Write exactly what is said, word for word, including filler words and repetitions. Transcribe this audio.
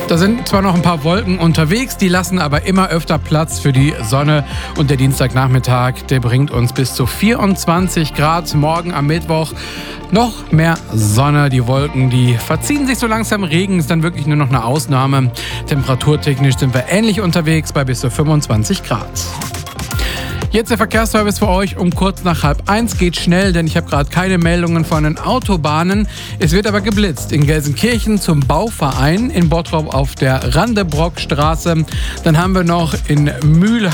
Da sind zwar noch ein paar Wolken unterwegs, die lassen aber immer öfter Platz für die Sonne. Und der Dienstagnachmittag, der bringt uns bis zu vierundzwanzig Grad. Morgen am Mittwoch noch mehr Sonne. Die Wolken, die verziehen sich so langsam. Regen ist dann wirklich nur noch eine Ausnahme. Temperaturtechnisch sind wir ähnlich unterwegs bei bis zu fünfundzwanzig Grad. Jetzt der Verkehrsservice für euch um kurz nach halb eins. Geht schnell, denn ich habe gerade keine Meldungen von den Autobahnen. Es wird aber geblitzt in Gelsenkirchen zum Bauverein, in Bottrop auf der Randebrockstraße. Dann haben wir noch in Mühlheim